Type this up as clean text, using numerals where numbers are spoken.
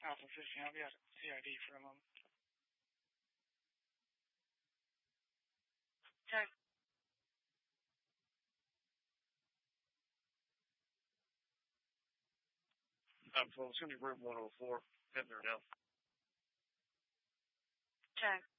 Alpha 15, I'll be at CID for a moment. Check. It's going to be room 104. Heading there now. Check.